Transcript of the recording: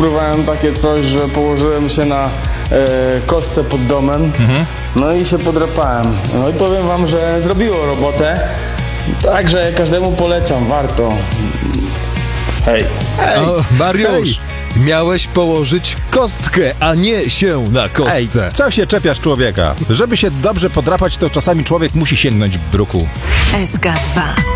spróbowałem takie coś, że położyłem się na kostce pod domem, no i się podrapałem. No i powiem wam, że zrobiło robotę, także każdemu polecam, warto. Hej. O, Mariusz, miałeś położyć kostkę, a nie się na Ej, kostce. co się czepiasz człowieka? Żeby się dobrze podrapać, to czasami człowiek musi sięgnąć bruku. SK2